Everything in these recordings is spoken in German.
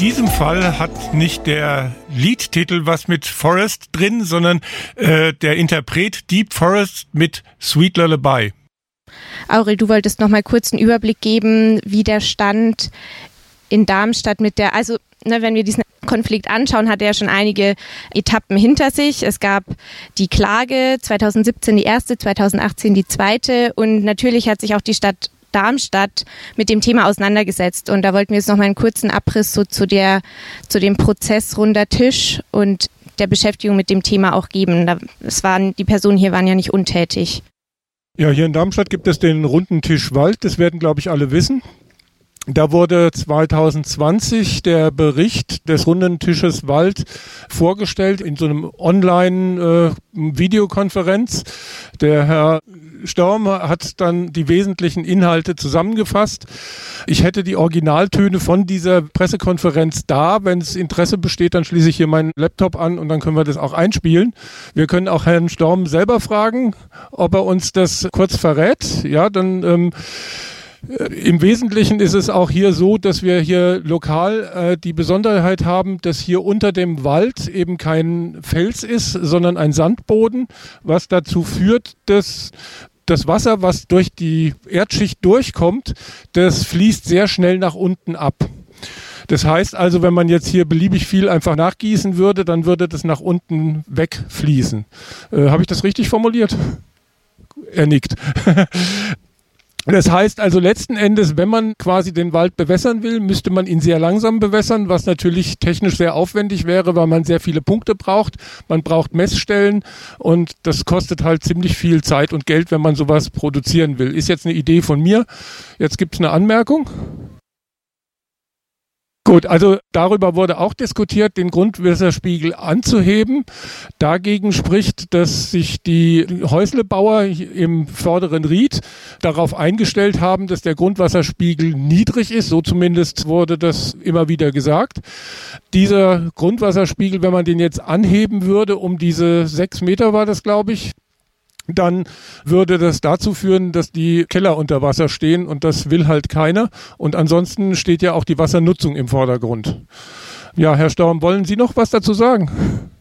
diesem Fall hat nicht der Liedtitel was mit Forest drin, sondern der Interpret Deep Forest mit Sweet Lullaby. Aurel, du wolltest noch mal kurz einen Überblick geben, wie der Stand in Darmstadt wenn wir diesen Konflikt anschauen, hat er ja schon einige Etappen hinter sich. Es gab die Klage, 2017 die erste, 2018 die zweite und natürlich hat sich auch die Stadt Darmstadt mit dem Thema auseinandergesetzt. Und da wollten wir jetzt noch mal einen kurzen Abriss so zu dem Prozess runder Tisch und der Beschäftigung mit dem Thema auch geben. Die Personen hier waren ja nicht untätig. Ja, hier in Darmstadt gibt es den runden Tisch Wald, das werden, glaube ich, alle wissen. Da wurde 2020 der Bericht des runden Tisches Wald vorgestellt in so einem Online-Videokonferenz. Der Herr Storm hat dann die wesentlichen Inhalte zusammengefasst. Ich hätte die Originaltöne von dieser Pressekonferenz da. Wenn es Interesse besteht, dann schließe ich hier meinen Laptop an und dann können wir das auch einspielen. Wir können auch Herrn Storm selber fragen, ob er uns das kurz verrät. Ja, dann im Wesentlichen ist es auch hier so, dass wir hier lokal die Besonderheit haben, dass hier unter dem Wald eben kein Fels ist, sondern ein Sandboden, was dazu führt, dass das Wasser, was durch die Erdschicht durchkommt, das fließt sehr schnell nach unten ab. Das heißt also, wenn man jetzt hier beliebig viel einfach nachgießen würde, dann würde das nach unten wegfließen. Habe ich das richtig formuliert? Er nickt. Das heißt also letzten Endes, wenn man quasi den Wald bewässern will, müsste man ihn sehr langsam bewässern, was natürlich technisch sehr aufwendig wäre, weil man sehr viele Punkte braucht. Man braucht Messstellen und das kostet halt ziemlich viel Zeit und Geld, wenn man sowas produzieren will. Ist jetzt eine Idee von mir. Jetzt gibt es eine Anmerkung. Gut, also darüber wurde auch diskutiert, den Grundwasserspiegel anzuheben. Dagegen spricht, dass sich die Häuslebauer im vorderen Ried darauf eingestellt haben, dass der Grundwasserspiegel niedrig ist. So zumindest wurde das immer wieder gesagt. Dieser Grundwasserspiegel, wenn man den jetzt anheben würde, um diese 6 Meter war das, glaube ich, dann würde das dazu führen, dass die Keller unter Wasser stehen und das will halt keiner. Und ansonsten steht ja auch die Wassernutzung im Vordergrund. Ja, Herr Storm, wollen Sie noch was dazu sagen?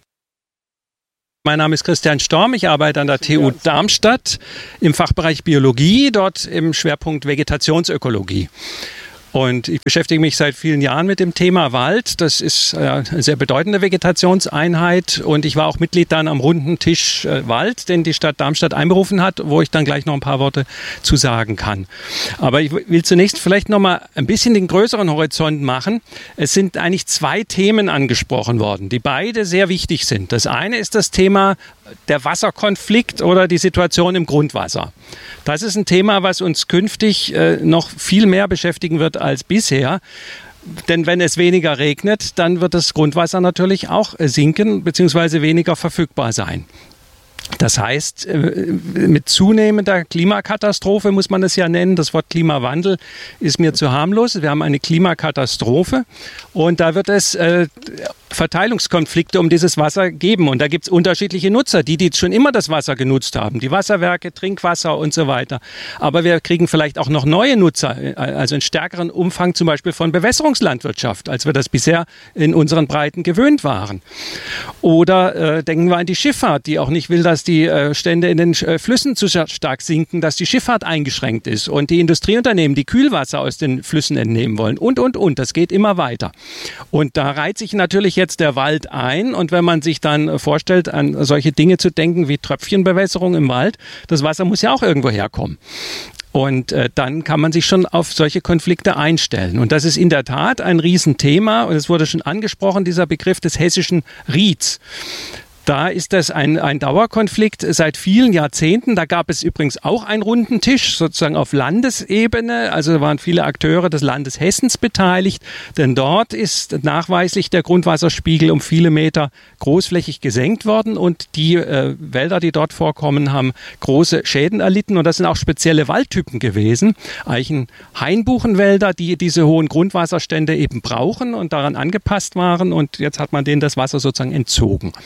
Mein Name ist Christian Storm, ich arbeite an der TU Darmstadt im Fachbereich Biologie, dort im Schwerpunkt Vegetationsökologie. Und ich beschäftige mich seit vielen Jahren mit dem Thema Wald. Das ist eine sehr bedeutende Vegetationseinheit. Und ich war auch Mitglied dann am runden Tisch Wald, den die Stadt Darmstadt einberufen hat, wo ich dann gleich noch ein paar Worte zu sagen kann. Aber ich will zunächst vielleicht noch mal ein bisschen den größeren Horizont machen. Es sind eigentlich 2 Themen angesprochen worden, die beide sehr wichtig sind. Das eine ist das Thema der Wasserkonflikt oder die Situation im Grundwasser. Das ist ein Thema, was uns künftig noch viel mehr beschäftigen wird als bisher. Denn wenn es weniger regnet, dann wird das Grundwasser natürlich auch sinken bzw. weniger verfügbar sein. Das heißt, mit zunehmender Klimakatastrophe muss man es ja nennen. Das Wort Klimawandel ist mir zu harmlos. Wir haben eine Klimakatastrophe und da wird es Verteilungskonflikte um dieses Wasser geben. Und da gibt es unterschiedliche Nutzer, die schon immer das Wasser genutzt haben. Die Wasserwerke, Trinkwasser und so weiter. Aber wir kriegen vielleicht auch noch neue Nutzer, also einen stärkeren Umfang zum Beispiel von Bewässerungslandwirtschaft, als wir das bisher in unseren Breiten gewöhnt waren. Oder denken wir an die Schifffahrt, die auch nicht will, dass die Stände in den Flüssen zu stark sinken, dass die Schifffahrt eingeschränkt ist. Und die Industrieunternehmen, die Kühlwasser aus den Flüssen entnehmen wollen. Und. Das geht immer weiter. Und da reiht sich natürlich jetzt der Wald ein. Und wenn man sich dann vorstellt, an solche Dinge zu denken wie Tröpfchenbewässerung im Wald, das Wasser muss ja auch irgendwo herkommen. Und dann kann man sich schon auf solche Konflikte einstellen. Und das ist in der Tat ein Riesenthema. Und es wurde schon angesprochen, dieser Begriff des hessischen Rieds. Da ist das ein Dauerkonflikt seit vielen Jahrzehnten. Da gab es übrigens auch einen runden Tisch, sozusagen auf Landesebene. Also da waren viele Akteure des Landes Hessens beteiligt. Denn dort ist nachweislich der Grundwasserspiegel um viele Meter großflächig gesenkt worden. Und die Wälder, die dort vorkommen, haben große Schäden erlitten. Und das sind auch spezielle Waldtypen gewesen. Eichen-Hainbuchenwälder, die diese hohen Grundwasserstände eben brauchen und daran angepasst waren. Und jetzt hat man denen das Wasser sozusagen entzogen.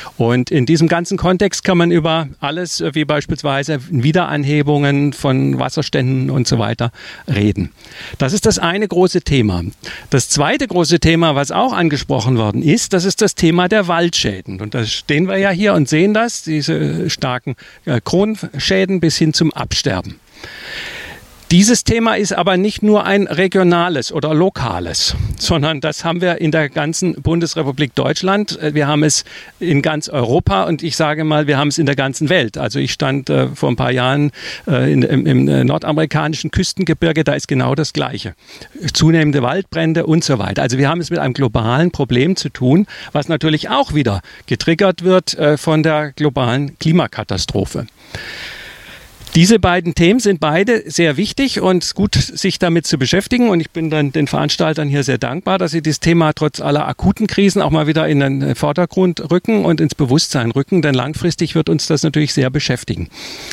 Und in diesem ganzen Kontext kann man über alles, wie beispielsweise Wiederanhebungen von Wasserständen und so weiter, reden. Das ist das eine große Thema. Das zweite große Thema, was auch angesprochen worden ist, das ist das Thema der Waldschäden. Und da stehen wir ja hier und sehen das, diese starken Kronschäden bis hin zum Absterben. Dieses Thema ist aber nicht nur ein regionales oder lokales, sondern das haben wir in der ganzen Bundesrepublik Deutschland. Wir haben es in ganz Europa und ich sage mal, wir haben es in der ganzen Welt. Also ich stand vor ein paar Jahren im nordamerikanischen Küstengebirge, da ist genau das Gleiche. Zunehmende Waldbrände und so weiter. Also wir haben es mit einem globalen Problem zu tun, was natürlich auch wieder getriggert wird von der globalen Klimakatastrophe. Diese beiden Themen sind beide sehr wichtig und gut, sich damit zu beschäftigen. Und ich bin dann den Veranstaltern hier sehr dankbar, dass sie dieses Thema trotz aller akuten Krisen auch mal wieder in den Vordergrund rücken und ins Bewusstsein rücken, denn langfristig wird uns das natürlich sehr beschäftigen.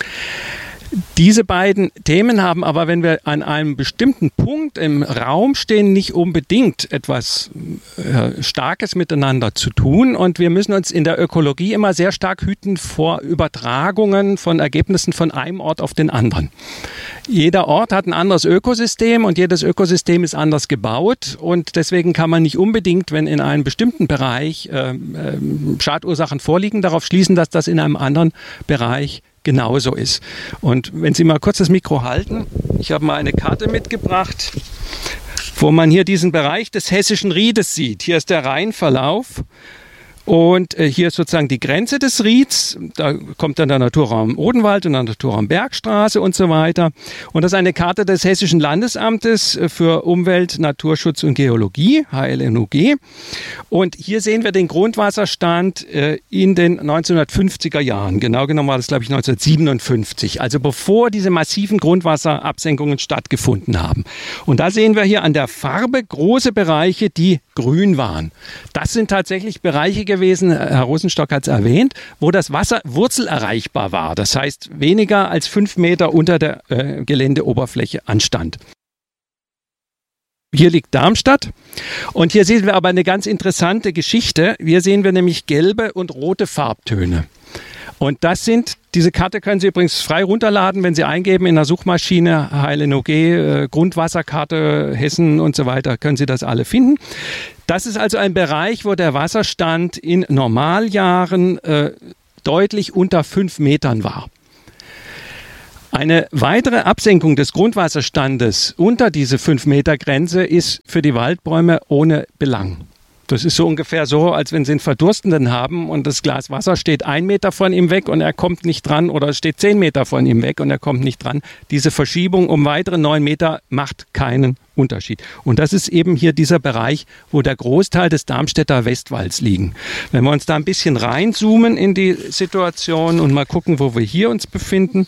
Diese beiden Themen haben aber, wenn wir an einem bestimmten Punkt im Raum stehen, nicht unbedingt etwas Starkes miteinander zu tun. Und wir müssen uns in der Ökologie immer sehr stark hüten vor Übertragungen von Ergebnissen von einem Ort auf den anderen. Jeder Ort hat ein anderes Ökosystem und jedes Ökosystem ist anders gebaut. Und deswegen kann man nicht unbedingt, wenn in einem bestimmten Bereich Schadursachen vorliegen, darauf schließen, dass das in einem anderen Bereich genauso ist. Und wenn Sie mal kurz das Mikro halten, ich habe mal eine Karte mitgebracht, wo man hier diesen Bereich des Hessischen Riedes sieht. Hier ist der Rheinverlauf. Und hier ist sozusagen die Grenze des Rieds. Da kommt dann der Naturraum Odenwald und der Naturraum Bergstraße und so weiter. Und das ist eine Karte des Hessischen Landesamtes für Umwelt, Naturschutz und Geologie, HLNUG. Und hier sehen wir den Grundwasserstand in den 1950er Jahren. Genau genommen war das, glaube ich, 1957. Also bevor diese massiven Grundwasserabsenkungen stattgefunden haben. Und da sehen wir hier an der Farbe große Bereiche, die grün waren. Das sind tatsächlich Bereiche gewesen, Herr Rosenstock hat es erwähnt, wo das Wasser wurzelerreichbar war. Das heißt, weniger als 5 Meter unter der Geländeoberfläche anstand. Hier liegt Darmstadt und hier sehen wir aber eine ganz interessante Geschichte. Hier sehen wir nämlich gelbe und rote Farbtöne. Und diese Karte können Sie übrigens frei runterladen, wenn Sie eingeben in der Suchmaschine HLNOG, Grundwasserkarte Hessen und so weiter, können Sie das alle finden. Das ist also ein Bereich, wo der Wasserstand in Normaljahren deutlich unter 5 Metern war. Eine weitere Absenkung des Grundwasserstandes unter diese 5-Meter-Grenze ist für die Waldbäume ohne Belang. Das ist so ungefähr so, als wenn Sie einen Verdurstenden haben und das Glas Wasser steht 1 Meter von ihm weg und er kommt nicht dran oder es steht 10 Meter von ihm weg und er kommt nicht dran. Diese Verschiebung um weitere 9 Meter macht keinen Unterschied. Und das ist eben hier dieser Bereich, wo der Großteil des Darmstädter Westwalds liegen. Wenn wir uns da ein bisschen reinzoomen in die Situation und mal gucken, wo wir hier uns befinden,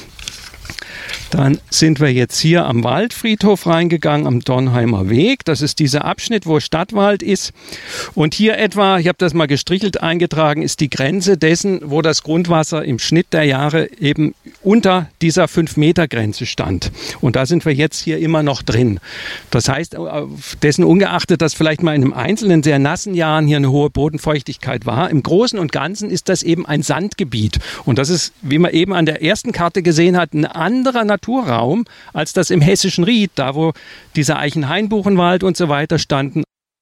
dann sind wir jetzt hier am Waldfriedhof reingegangen, am Dornheimer Weg. Das ist dieser Abschnitt, wo Stadtwald ist. Und hier etwa, ich habe das mal gestrichelt eingetragen, ist die Grenze dessen, wo das Grundwasser im Schnitt der Jahre eben unter dieser 5-Meter-Grenze stand. Und da sind wir jetzt hier immer noch drin. Das heißt, dessen ungeachtet, dass vielleicht mal in einem einzelnen sehr nassen Jahren hier eine hohe Bodenfeuchtigkeit war, im Großen und Ganzen ist das eben ein Sandgebiet. Und das ist, wie man eben an der ersten Karte gesehen hat, ein anderer Naturraum als das im Hessischen Ried, da wo dieser Eichenhainbuchenwald und so weiter standen,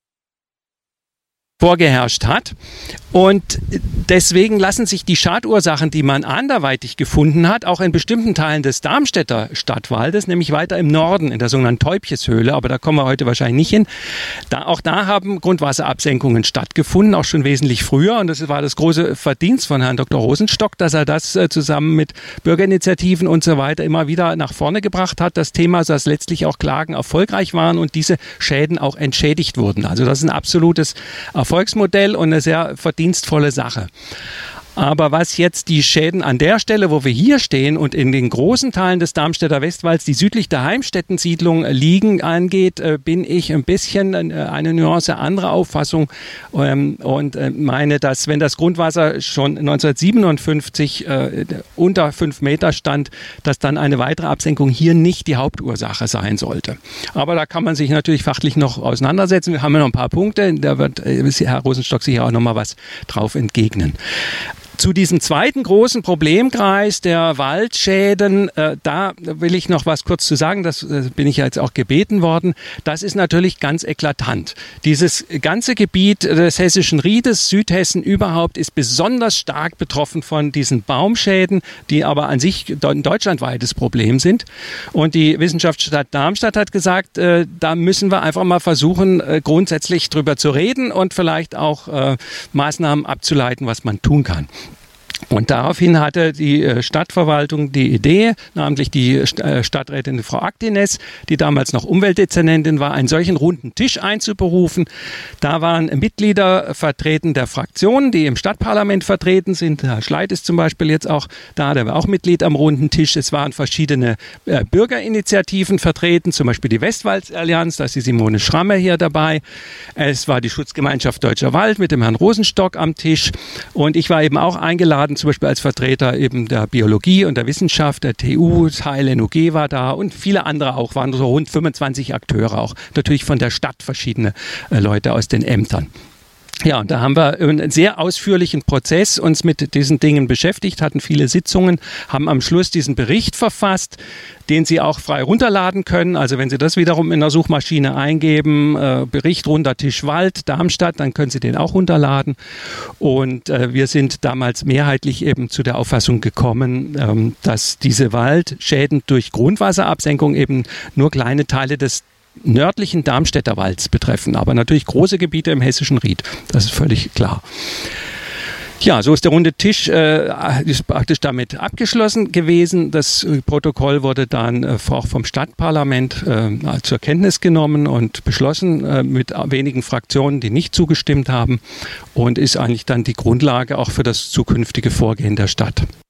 vorgeherrscht hat. Und deswegen lassen sich die Schadursachen, die man anderweitig gefunden hat, auch in bestimmten Teilen des Darmstädter Stadtwaldes, nämlich weiter im Norden, in der sogenannten Teubcheshöhle, aber da kommen wir heute wahrscheinlich nicht hin. Auch da haben Grundwasserabsenkungen stattgefunden, auch schon wesentlich früher. Und das war das große Verdienst von Herrn Dr. Rosenstock, dass er das zusammen mit Bürgerinitiativen und so weiter immer wieder nach vorne gebracht hat. Das Thema, dass letztlich auch Klagen erfolgreich waren und diese Schäden auch entschädigt wurden. Also das ist ein absolutes Erfolgsmodell und eine sehr verdienstvolle Sache. Aber was jetzt die Schäden an der Stelle, wo wir hier stehen und in den großen Teilen des Darmstädter Westwalds, die südlich der Heimstätten-Siedlung liegen, angeht, bin ich ein bisschen eine Nuance anderer Auffassung und meine, dass wenn das Grundwasser schon 1957 unter 5 Meter stand, dass dann eine weitere Absenkung hier nicht die Hauptursache sein sollte. Aber da kann man sich natürlich fachlich noch auseinandersetzen. Wir haben ja noch ein paar Punkte, da wird Herr Rosenstock sicher auch noch mal was drauf entgegnen. Zu diesem zweiten großen Problemkreis der Waldschäden, da will ich noch was kurz zu sagen, das bin ich ja jetzt auch gebeten worden. Das ist natürlich ganz eklatant. Dieses ganze Gebiet des Hessischen Riedes, Südhessen überhaupt, ist besonders stark betroffen von diesen Baumschäden, die aber an sich ein deutschlandweites Problem sind. Und die Wissenschaftsstadt Darmstadt hat gesagt, da müssen wir einfach mal versuchen, grundsätzlich drüber zu reden und vielleicht auch Maßnahmen abzuleiten, was man tun kann. Und daraufhin hatte die Stadtverwaltung die Idee, namentlich die Stadträtin Frau Aktines, die damals noch Umweltdezernentin war, einen solchen runden Tisch einzuberufen. Da waren Mitglieder vertreten der Fraktionen, die im Stadtparlament vertreten sind. Herr Schleit ist zum Beispiel jetzt auch da, der war auch Mitglied am runden Tisch. Es waren verschiedene Bürgerinitiativen vertreten, zum Beispiel die Westwaldallianz, da ist die Simone Schrammer hier dabei. Es war die Schutzgemeinschaft Deutscher Wald mit dem Herrn Rosenstock am Tisch. Und ich war eben auch eingeladen, zum Beispiel als Vertreter eben der Biologie und der Wissenschaft, der TU, Teil NUG war da und viele andere auch, waren so rund 25 Akteure auch, natürlich von der Stadt verschiedene Leute aus den Ämtern. Ja, und da haben wir einen sehr ausführlichen Prozess uns mit diesen Dingen beschäftigt, hatten viele Sitzungen, haben am Schluss diesen Bericht verfasst, den Sie auch frei runterladen können. Also wenn Sie das wiederum in der Suchmaschine eingeben, Bericht runter Tisch Wald, Darmstadt, dann können Sie den auch runterladen. Und wir sind damals mehrheitlich eben zu der Auffassung gekommen, dass diese Waldschäden durch Grundwasserabsenkung eben nur kleine Teile des nördlichen Darmstädter Walds betreffen, aber natürlich große Gebiete im Hessischen Ried. Das ist völlig klar. Ja, so ist der runde Tisch ist praktisch damit abgeschlossen gewesen. Das Protokoll wurde dann auch vom Stadtparlament zur Kenntnis genommen und beschlossen mit wenigen Fraktionen, die nicht zugestimmt haben, und ist eigentlich dann die Grundlage auch für das zukünftige Vorgehen der Stadt.